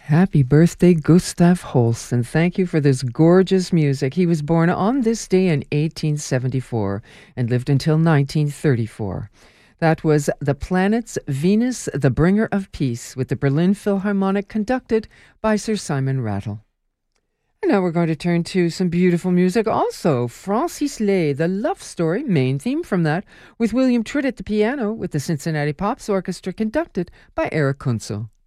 Happy birthday, Gustav Holst, and thank you for this gorgeous music. He was born on this day in 1874 and lived until 1934. That was The Planets, Venus, the Bringer of Peace, with the Berlin Philharmonic conducted by Sir Simon Rattle. And now we're going to turn to some beautiful music also. Francis Lay, The Love Story, main theme from that, with William Tritt at the piano, with the Cincinnati Pops Orchestra conducted by Eric Kunzel.